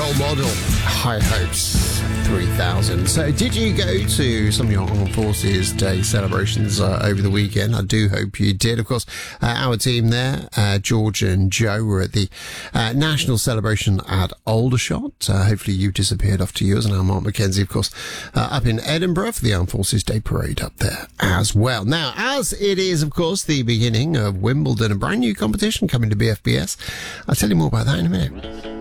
role model. High Hopes 3000. So did you go to some of your Armed Forces Day celebrations over the weekend? I do hope you did. Of course, our team there, George and Joe, were at the national celebration at Aldershot. Hopefully you disappeared off to yours, and our Mark Mackenzie, of course, up in Edinburgh for the Armed Forces Day parade up there as well. Now, as it is, of course, the beginning of Wimbledon, a brand new competition coming to BFBS, I'll tell you more about that in a minute.